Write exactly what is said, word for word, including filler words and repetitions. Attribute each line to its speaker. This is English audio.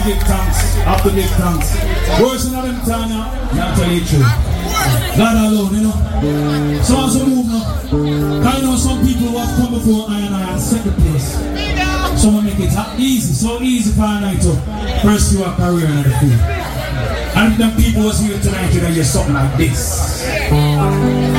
Speaker 1: give thanks. Have to give thanks. Worse than them time now, I'll tell you the truth. God alone, you know. So as we move now, I know some people who have come before I and I and set the place. Someone make it easy, so easy for a night to pursue a career in the field. And the people was here tonight, you know, you're something like this.